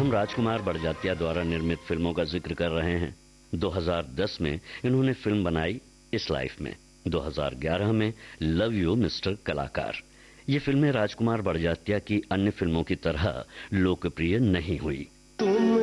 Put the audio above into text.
हम राजकुमार बड़जात्या द्वारा निर्मित फिल्मों का जिक्र कर रहे हैं। 2010 में इन्होंने फिल्म बनाई इस लाइफ में। 2011 में लव यू मिस्टर कलाकार। ये फिल्में राजकुमार बड़जात्या की अन्य फिल्मों की तरह लोकप्रिय नहीं हुई।